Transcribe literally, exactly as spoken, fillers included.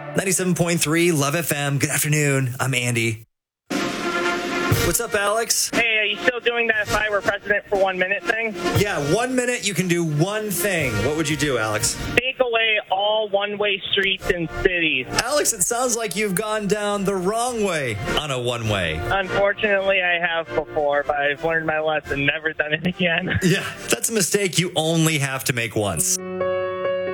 ninety-seven point three Love F M. Good afternoon. I'm Andy. What's up, Alex? Hey, are you still doing that if I were president for one minute thing? Yeah, one minute you can do one thing. What would you do, Alex? Take away all one-way streets in cities. Alex, it sounds like you've gone down the wrong way on a one-way. Unfortunately, I have before, but I've learned my lesson. Never done it again. Yeah, that's a mistake you only have to make once.